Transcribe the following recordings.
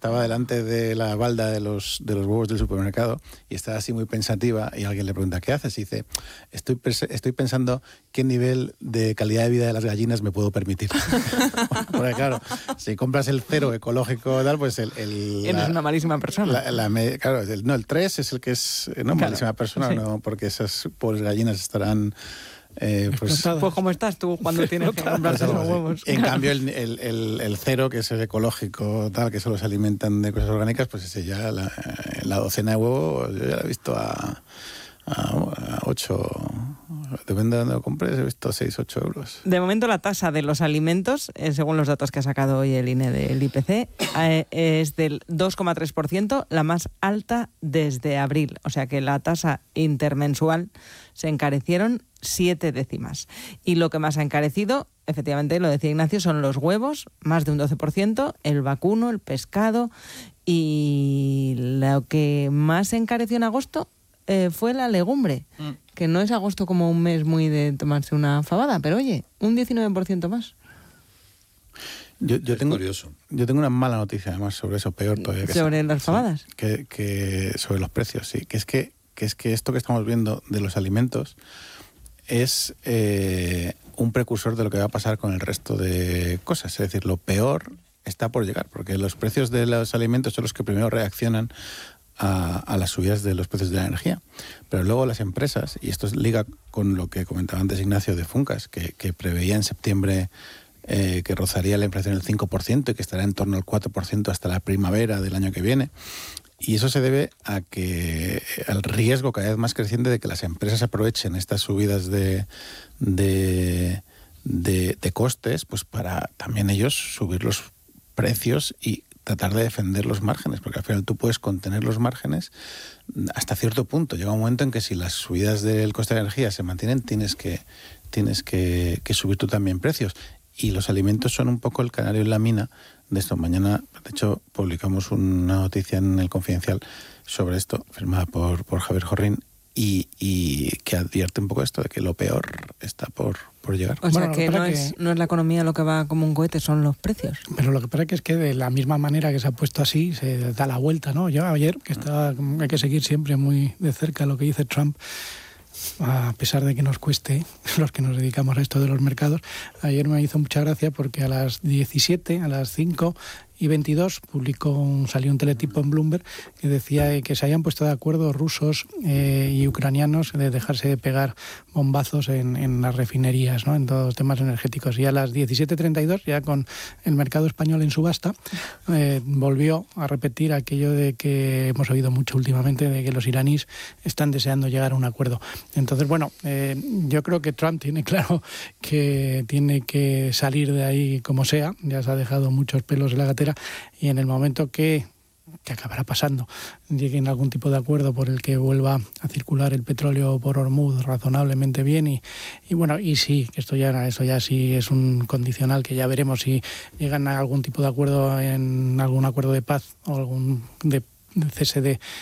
estaba delante de la balda de los huevos del supermercado y estaba así muy pensativa y alguien le pregunta, ¿qué haces? Y dice, estoy pensando qué nivel de calidad de vida de las gallinas me puedo permitir. Porque claro, si compras el 0 ecológico tal, pues eres una malísima persona. Claro, el 3 es el que es malísima persona, sí. No, porque esas pobres gallinas estarán... pues como estás tú cuando tienes que comprar esos huevos. En cambio, el 0, que es el ecológico, tal, que solo se alimentan de cosas orgánicas, pues ese ya, la docena de huevos, yo ya la he visto a 8, depende de dónde lo compres, he visto 6, 8 euros. De momento la tasa de los alimentos, según los datos que ha sacado hoy el INE del IPC, es del 2,3%, la más alta desde abril. O sea que la tasa intermensual se encarecieron 7 décimas. Y lo que más ha encarecido, efectivamente, lo decía Ignacio, son los huevos, más de un 12%, el vacuno, el pescado, y lo que más se encareció en agosto fue la legumbre, que no es agosto como un mes muy de tomarse una fabada, pero oye, un 19% más. Yo tengo una mala noticia además sobre eso, peor todavía. ¿Sobre las fabadas? Que sobre los precios, sí. Que es que esto que estamos viendo de los alimentos es un precursor de lo que va a pasar con el resto de cosas. Es decir, lo peor está por llegar, porque los precios de los alimentos son los que primero reaccionan a las subidas de los precios de la energía. Pero luego las empresas, y esto liga con lo que comentaba antes Ignacio de Funcas, que preveía en septiembre que rozaría la inflación el 5% y que estará en torno al 4% hasta la primavera del año que viene. Y eso se debe al riesgo cada vez más creciente de que las empresas aprovechen estas subidas de costes, pues para también ellos subir los precios y tratar de defender los márgenes, porque al final tú puedes contener los márgenes hasta cierto punto. Llega un momento en que si las subidas del coste de la energía se mantienen, tienes que subir tú también precios. Y los alimentos son un poco el canario en la mina de esto. Mañana, de hecho, publicamos una noticia en El Confidencial sobre esto, firmada por Javier Jorrín, y que advierte un poco esto de que lo peor está por llegar. O sea, que no es la economía lo que va como un cohete, son los precios. Pero lo que pasa es que de la misma manera que se ha puesto así, se da la vuelta, ¿no? Yo ayer, hay que seguir siempre muy de cerca lo que dice Trump, a pesar de que nos cueste, los que nos dedicamos a esto de los mercados. Ayer me hizo mucha gracia porque a las 17, a las 5:22 salió un teletipo en Bloomberg que decía que se habían puesto de acuerdo rusos y ucranianos de dejarse de pegar bombazos en las refinerías, ¿no? En todos los temas energéticos. Y a las 17:32, ya con el mercado español en subasta, volvió a repetir aquello de que hemos oído mucho últimamente, de que los iraníes están deseando llegar a un acuerdo. Entonces, bueno, yo creo que Trump tiene claro que tiene que salir de ahí como sea. Ya se ha dejado muchos pelos en la gatera, y en el momento que acabará pasando, lleguen a algún tipo de acuerdo por el que vuelva a circular el petróleo por Hormuz razonablemente bien, y bueno, y sí, eso ya sí es un condicional que ya veremos si llegan a algún tipo de acuerdo, en algún acuerdo de paz o algún de cese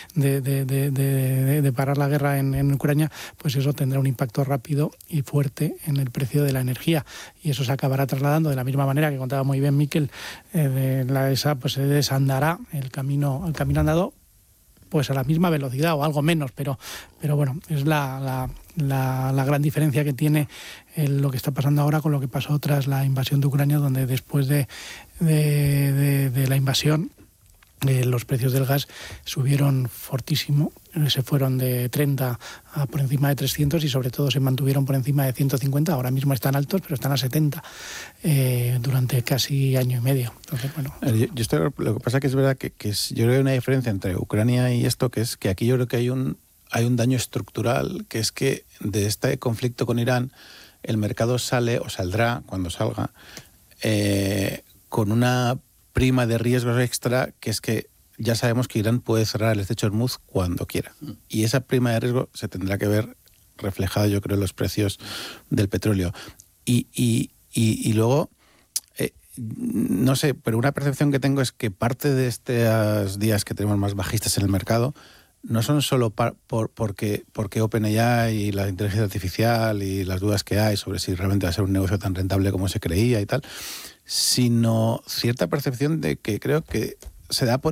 de parar la guerra en Ucrania, pues eso tendrá un impacto rápido y fuerte en el precio de la energía, y eso se acabará trasladando de la misma manera que contaba muy bien Miquel, pues se desandará el camino andado, pues a la misma velocidad o algo menos, pero bueno, es la gran diferencia que tiene lo que está pasando ahora con lo que pasó tras la invasión de Ucrania, donde después de la invasión los precios del gas subieron fortísimo, se fueron de 30 a por encima de 300 y sobre todo se mantuvieron por encima de 150, ahora mismo están altos, pero están a 70 durante casi año y medio. Entonces, bueno. Lo que pasa es que es verdad que yo creo que hay una diferencia entre Ucrania y esto, que es que aquí yo creo que hay un daño estructural, que es que de este conflicto con Irán el mercado sale o saldrá, cuando salga, con una prima de riesgos extra, que es que ya sabemos que Irán puede cerrar el estrecho de Hormuz cuando quiera. Y esa prima de riesgo se tendrá que ver reflejada, yo creo, en los precios del petróleo. Y luego, no sé, pero una percepción que tengo es que parte de estos días que tenemos más bajistas en el mercado no son solo porque OpenAI y la inteligencia artificial y las dudas que hay sobre si realmente va a ser un negocio tan rentable como se creía y tal, sino cierta percepción de que creo que se da por